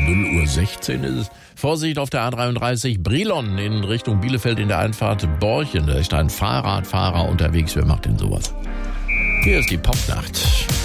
0:16 Uhr ist es. Vorsicht auf der A33 Brilon in Richtung Bielefeld in der Einfahrt Borchen. Da ist ein Fahrradfahrer unterwegs. Wer macht denn sowas? Hier ist die Popnacht.